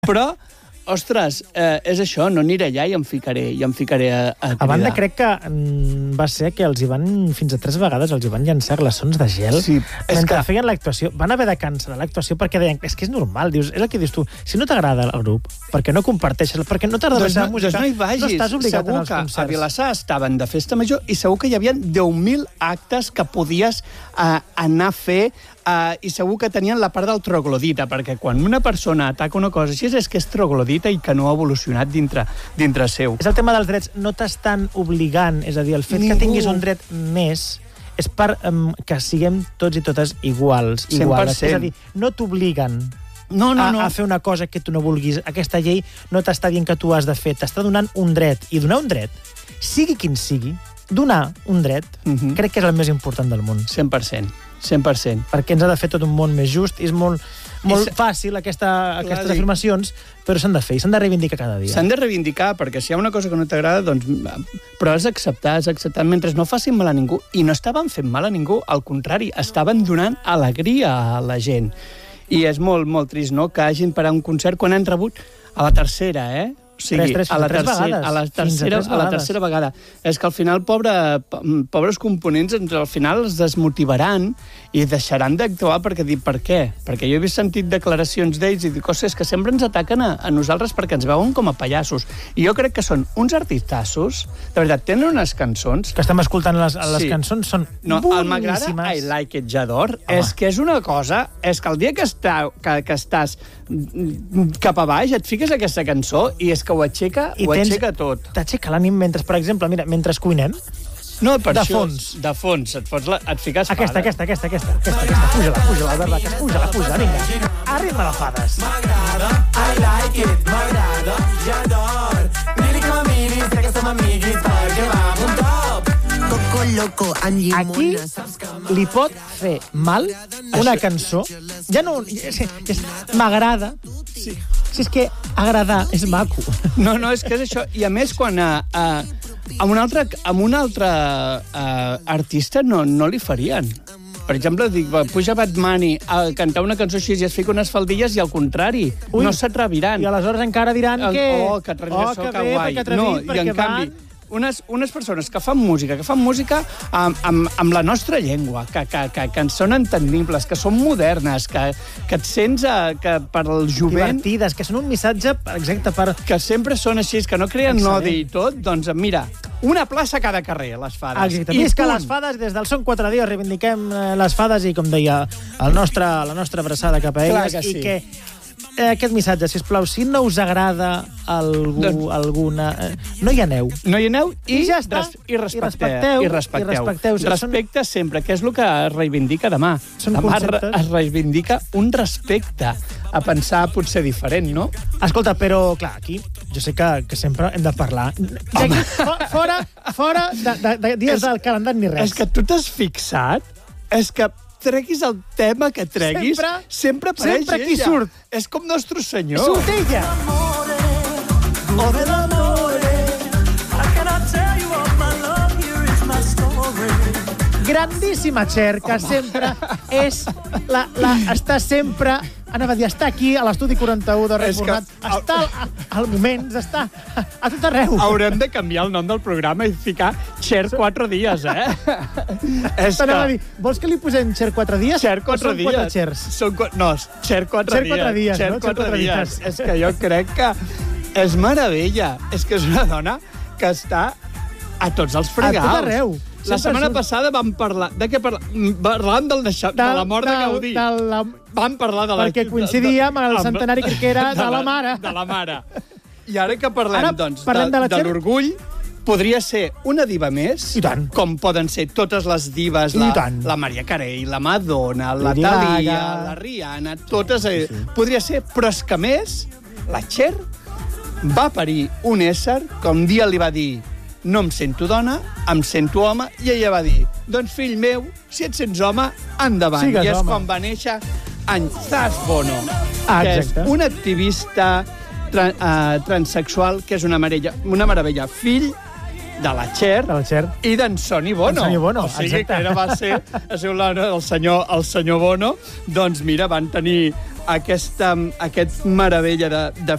Però, ostres, és això, no aniré allà i em ficaré a cridar. A banda, crec que va ser que els hi van, fins a 3 vegades, els hi van llançar glaçons de gel mentre feien l'actuació. Van haver de cancel·lar l'actuació perquè deien, és que és normal, dius, és el que dius tu, si no t'agrada el grup, perquè no comparteixes, perquè no t'agrada la música, no hi vagis. no estàs obligat a anar als concerts. A Vilassar estaven de festa major i segur que hi havia 10.000 actes que podies anar a fer i segur que tenien la part del troglodita, perquè quan una persona ataca una cosa així és que és troglodita i que no ha evolucionat dintre seu. És el tema dels drets, no t'estan obligant, és a dir, el fet que tinguis un dret més és per que siguem tots i totes iguals. 100%. És a dir, no t'obliguen a fer una cosa que tu no vulguis. Aquesta llei no t'està dient que tu has de fer, t'està donant un dret. I donar un dret, sigui quin sigui, donar un dret, crec que és el més important del món. 100%. Perquè ens ha de fer tot un món més just. És molt fàcil aquestes afirmacions, però s'han de fer i s'han de reivindicar cada dia. S'han de reivindicar, perquè si hi ha una cosa que no t'agrada, doncs... Però has d'acceptar, mentre no facin mal a ningú. I no estaven fent mal a ningú, al contrari, estaven donant alegria a la gent. I és molt, molt trist, no?, que hagin parat un concert quan han rebut a la tercera, O sigui, a la tercera vegada. És que al final, pobres components, al final els desmotivaran i deixaran d'actuar perquè dir, per què? Perquè jo he sentit declaracions d'ells i dic, és que sempre ens ataquen a nosaltres perquè ens veuen com a pallassos. I jo crec que són uns artistassos, de veritat, tenen unes cançons... Que estem escoltant les cançons, són boníssimes. El m'agrada, I Like It, j'ador, és que és una cosa... És que el dia que estàs cap a baix, et fiques aquesta cançó i és que ho aixeca tot. T'aixeca l'ànim mentre, per exemple, mira, mentre cuinem. No, per de això, fons. De fons, et fiques fada. Aquesta. Puja-la, Albert, puja, vinga. A ritme de fades. M'agrada, I like it, m'agrada, j'ador. Dili que m'amiris, sé que som amiguis, perquè va un top. Coco loco, amb llimona. Aquí li pot fer mal una cançó. Ja no... M'agrada. Sí. Si és que agradar és maco. No, és que és això. I a més, quan amb un altre artista no li farien. Per exemple, dic, puja Bad Bunny a cantar una cançó així i es fica unes faldilles i al contrari, no s'atreviran. I aleshores encara diran que... que kawaii. No, i en canvi... Unes persones que fan música amb la nostra llengua, que ens són entendibles, que són modernes, que et sents que per al jovent... Divertides, que són un missatge, exacte, per... Que sempre són així, que no creen l'odi i tot, doncs mira, una plaça a cada carrer, les fades. Exacte. I és que les fades, des del Som 4 dies, reivindiquem les fades i, com deia, la nostra abraçada cap a elles, i que aquest missatge, sisplau, si no us agrada alguna... No hi aneu. No hi aneu i ja està. I respecteu. Respecte sempre, que és el que es reivindica demà. Demà es reivindica un respecte a pensar potser diferent, no? Escolta, però, clar, aquí jo sé que sempre hem de parlar. Fora de dies del calendari ni res. És que tu t'has fixat? És que treguis el tema que treguis, sempre apareix ella. Qui surt. És com Nostre Senyor. Surt ella. Grandíssima Cher, que sempre és està sempre... Anava a dir, està aquí, a l'estudi 41 de Reformat. Està al moment, està a tot arreu. Haurem de canviar el nom del programa i ficar Cher 4 dies, Anava a dir, vols que li posem Cher 4 dies? Cher 4 dies. Són 4 Chers? No, Cher 4 dies. Cher 4 dies. És que jo crec que és meravella. És que és una dona que està a tots els fregaus. A tot arreu. La setmana passada vam parlar... De què parlàvem? Parlàvem de la mort de Gaudí. Vam parlar de la... Perquè coincidia amb el centenari, crec que era, de la mare. De la mare. I ara que parlem, doncs, de l'orgull, podria ser una diva més, com poden ser totes les divas, la Mariah Carey, la Madonna, la Thalia, la Rihanna, totes... Podria ser, però és que més, la Cher va parir un ésser que un dia li va dir no em sento dona, em sento home, i ella va dir, doncs fill meu, si et sents home, endavant. I és quan va néixer Zaz Bono, que és un activista transexual, que és una meravella, fill de la Cher i d'en Sonny Bono. O sigui que era, va ser el senyor Bono. Doncs mira, van tenir aquest meravella de